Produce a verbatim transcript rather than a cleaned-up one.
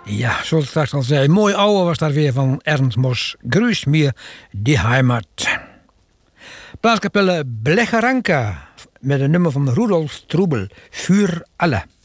Ja, zoals ik straks al zei, mooi ouwe was daar weer van Ernst Mos. Grüß mir die Heimat. Blaaskapelle Blecheranka met een nummer van Rudolf Strubel, Für alle.